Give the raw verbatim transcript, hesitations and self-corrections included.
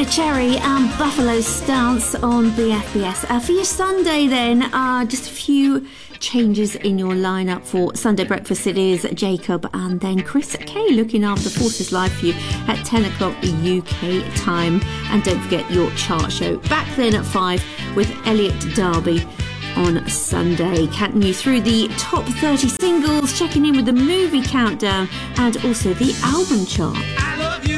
Nina Cherry and Buffalo Stance on B F B S. Uh, for your Sunday then, uh, just a few changes in your lineup for Sunday breakfast. It is Jacob and then Chris Kay looking after Forces Live for you at ten o'clock U K time. And don't forget your chart show back then at five with Elliot Darby on Sunday, counting you through the top thirty singles, checking in with the movie countdown and also the album chart.